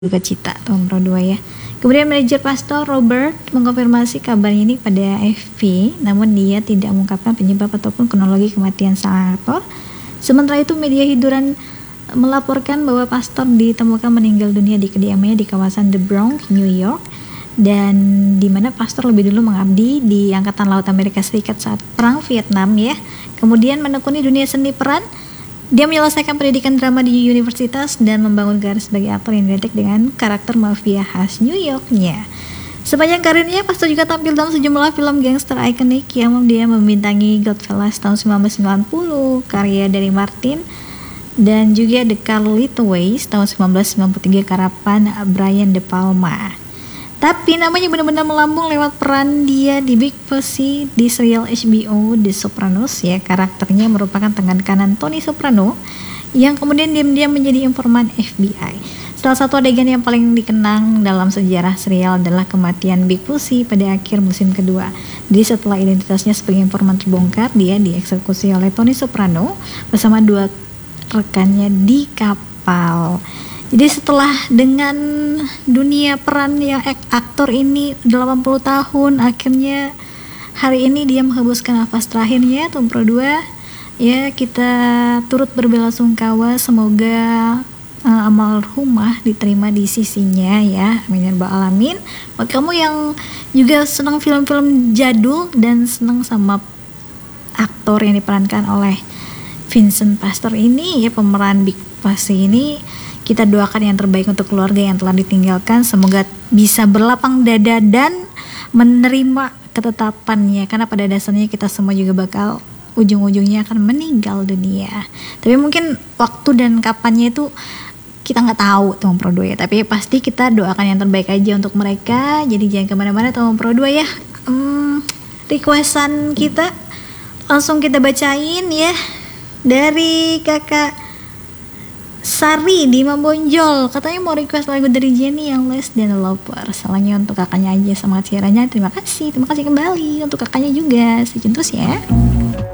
Duka Cita tahun Pro 2 ya. Kemudian manajer Pastor Robert mengkonfirmasi kabar ini pada AFP, namun dia tidak mengungkapkan penyebab ataupun kronologi kematian sang aktor. Sementara itu media hiburan melaporkan bahwa Pastor ditemukan meninggal dunia di kediamannya di kawasan The Bronx, New York, dan di mana Pastor lebih dulu mengabdi di Angkatan Laut Amerika Serikat saat Perang Vietnam ya. Kemudian menekuni dunia seni peran. Dia menyelesaikan pendidikan drama di universitas dan membangun karir sebagai aktor yang identik dengan karakter mafia khas New York-nya. Sepanjang karirnya, Pastor juga tampil dalam sejumlah film gangster ikonik yang dia membintangi Goodfellas tahun 1990, karya dari Martin, dan juga The Carlito Ways tahun 1993 karapan Brian De Palma. Tapi namanya benar-benar melambung lewat peran dia di Big Pussy di serial HBO The Sopranos ya. Karakternya merupakan tangan kanan Tony Soprano yang kemudian diam-diam menjadi informan FBI. Salah satu adegan yang paling dikenang dalam sejarah serial adalah kematian Big Pussy pada akhir musim kedua. Jadi setelah identitasnya sebagai informan terbongkar, dia dieksekusi oleh Tony Soprano bersama dua rekannya di kapal. Jadi setelah dengan dunia peran yang aktor ini 80 tahun, akhirnya hari ini dia menghembuskan nafas terakhirnya tahun Pro 2. Ya, kita turut berbelasungkawa, semoga almarhumah diterima di sisinya ya. Amin ya rabbal alamin. Buat kamu yang juga senang film-film jadul dan senang sama aktor yang diperankan oleh Vincent Pastor ini ya, pemeran Big Pussy ini, kita doakan yang terbaik untuk keluarga yang telah ditinggalkan. Semoga bisa berlapang dada dan menerima ketetapannya, karena pada dasarnya kita semua juga bakal ujung-ujungnya akan meninggal dunia. Tapi mungkin waktu dan kapannya itu kita nggak tahu teman Pro 2 ya. Tapi pasti kita doakan yang terbaik aja untuk mereka. Jadi jangan kemana-mana teman Pro 2 ya. Requestan kita langsung kita bacain ya, dari kakak Sari di Mambonjol. Katanya mau request lagu dari Jenny yang Less Than a Lover. Salahnya untuk kakaknya aja, semangat siarannya. Terima kasih kembali untuk kakaknya juga. Stay tune terus ya.